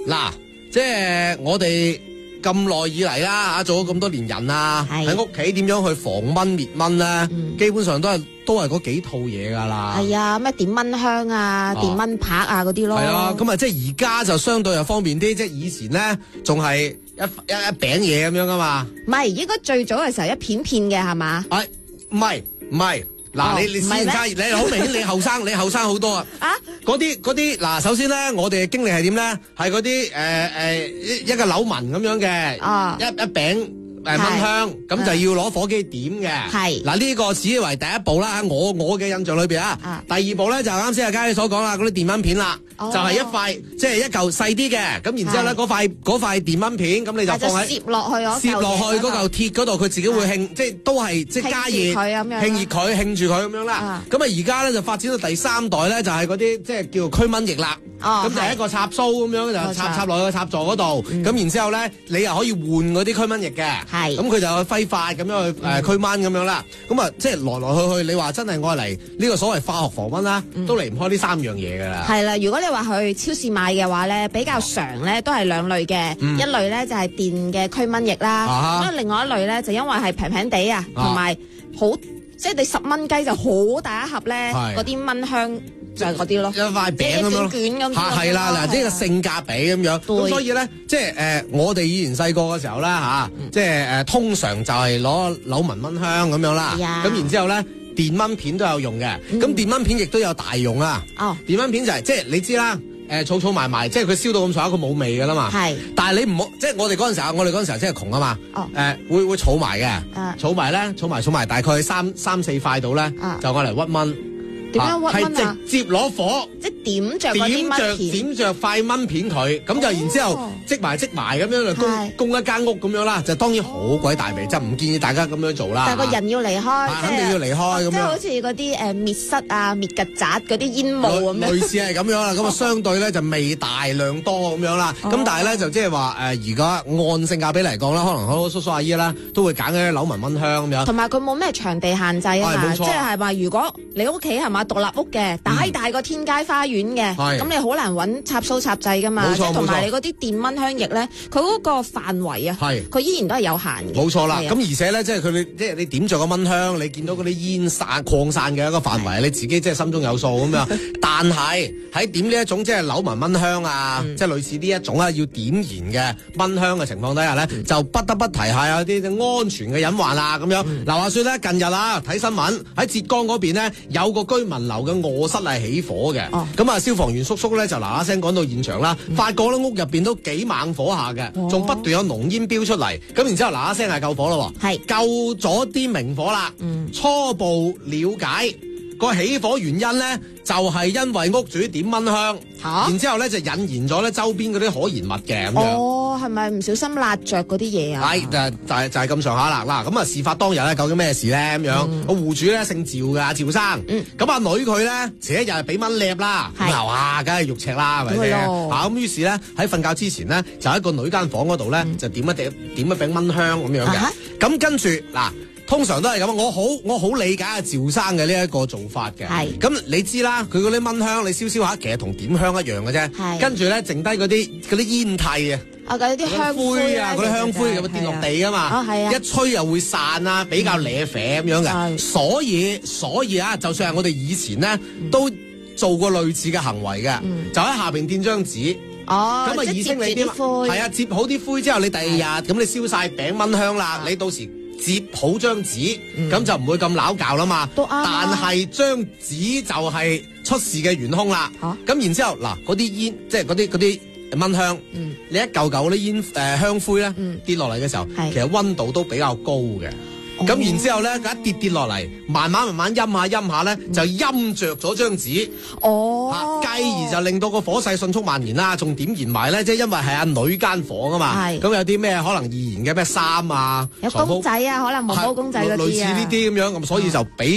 嗱，即係我哋咁耐以嚟啦，嚇做咗咁多年人啊，喺屋企點樣去防蚊滅蚊咧？基本上都係嗰幾套嘢㗎啦。 係啊，咩電蚊香啊、電蚊拍啊嗰啲咯。 係啊，咁啊即係而家就相對又方便啲，即係以前咧仲係一餅嘢咁樣㗎嘛。 唔係，應該最早嘅時候一片片嘅係嘛？ 唔係。嗱，你先生，你好明顯，你後生好多啊！嗰啲嗱，首先咧，我哋嘅經歷係點咧？係嗰啲一個扭紋咁樣嘅，一餅蚊香，咁就要攞火機點嘅。係嗱，呢個只為第一步啦。我嘅印象裏邊啊，第二步咧就啱先阿嘉欣所講啦，嗰啲電蚊片啦，就係一塊即係一嚿細啲嘅，咁然之後咧嗰塊電蚊片，咁你就放喺攝落去嗰嚿鐵嗰度，佢自己會興，即係都係即係加熱興熱佢興住佢咁樣啦。咁啊而家咧就發展到第三代咧，就係嗰啲即係叫做驅蚊液啦。咁就係一個插蘇咁樣就插落去個插座嗰度，咁然之後咧你又可以換嗰啲驅蚊液嘅。咁佢就揮發咁樣去驅蚊咁樣啦。咁啊即係來來去去，你話真係愛嚟呢個所謂化學防蚊啦，都離唔開呢三樣嘢㗎啦。 係啦，如果你話去超市買嘅話咧，比較常咧都係兩類嘅，一類咧就係電嘅驅蚊液啦，咁另外一類咧就因為係平平地啊，同埋好即係你10蚊雞就好大一盒咧，嗰啲蚊香。就係嗰啲咯，一塊餅咁樣，卷咁， 係啦，嗱，呢個性價比咁樣，咁所以咧，即係我哋以前細個嘅時候啦嚇，即係通常就係攞扭紋蚊香咁樣啦，咁然之後咧，電蚊片都有用嘅，咁電蚊片亦都有大用啊，電蚊片就係即係你知啦，儲埋，即係佢燒到咁上下，佢冇味㗎啦嘛，係，但係你唔好，即係我哋嗰陣時候真係窮啊嘛，會儲埋嘅，儲埋大概三四塊到咧，就愛嚟屈蚊。 點樣屈蚊啊？ 係直接攞火， 即係點着嗰啲蚊片， 點着塊蚊片佢，咁就然之後積埋咁樣就供一間屋咁樣啦，就當然好鬼大味，就唔建議大家咁樣做啦。 但係個人要離開， 肯定要離開咁樣。 即係好似嗰啲滅虱啊、滅曱甴嗰啲煙霧咁樣。類似係咁樣啦，咁啊相對咧就味大量多咁樣啦。咁但係咧就即係話而家按性價比嚟講啦，可能好多叔叔阿姨啦都會揀嗰啲扭紋蚊香咁樣。同埋佢冇咩場地限制啊嘛，即係話如果你屋企係嘛獨立屋嘅，大個天街花園嘅，咁你好難揾插蘇插掣噶嘛，即係同埋你嗰啲電蚊香液咧，佢嗰個範圍啊，佢依然都係有限嘅。冇錯啦，咁而且咧，即係佢即係你點着個蚊香，你見到嗰啲煙擴散嘅一個範圍，你自己即係心中有數咁樣。但係喺點呢一種即係扭紋蚊香啊，即係類似呢一種啊要點燃嘅蚊香嘅情況底下咧，就不得不提下有啲安全嘅隱患啦咁樣。嗱話說咧，近日啊睇新聞喺浙江嗰邊呢，有個居民樓嘅臥室係起火嘅，咁消防員叔叔咧就嗱聲趕到現場啦，發覺咧屋入邊都幾猛火下嘅，仲不斷有濃煙飆出嚟，咁然之後嗱聲係救火咯，係救咗啲明火啦，初步了解個起火原因咧就係因為屋主點蚊香，然之後咧就引燃咗咧周邊嗰啲可燃物嘅咁樣。係咪唔小心辣着嗰啲嘢啊？係就係咁上下啦。嗱咁啊，事發當日咧，究竟咩事咧？咁樣個戶主咧姓趙嘅，趙生。咁阿女佢咧前一日係俾蚊舐啦，咁哇，梗係肉赤啦，係咪先？咁於是咧喺瞓覺之前咧，就喺個女間房嗰度咧就點一餅蚊香咁樣嘅。咁跟住嗱。通常都係咁，我好理解阿趙生嘅呢一個做法嘅。係咁你知啦，佢嗰啲蚊香你燒燒下，其實同點香一樣嘅啫。係跟住咧，剩低嗰啲煙蒂啊，嗰啲香灰啊，嗰啲香灰有冇跌落地噶嘛？係啊，一吹又會散啊，比較瀨啡咁樣嘅。所以啊，就算係我哋以前咧都做過類似嘅行為嘅，就喺下邊墊張紙。咁啊，以清你啲灰。係啊，摺好啲灰之後，你第二日咁你燒晒餅蚊香啦，你到時。摺好張紙，咁就唔會咁撈教啦嘛。但係張紙就係出事嘅元兇啦。咁然之後嗱，嗰啲煙即係嗰啲蚊香，你一嚿嚿嗰啲煙香灰咧跌落嚟嘅時候，其實溫度都比較高嘅。咁然之後咧，一跌落嚟，慢慢陰下咧，就陰着咗張紙。繼而就令到個火勢迅速蔓延啦，仲點燃埋咧，即係因為係阿女間房啊嘛。咁有啲咩可能易燃嘅咩衫啊， 有公仔啊，可能毛毛公仔嗰啲啊， 類似呢啲咁樣，咁所以就俾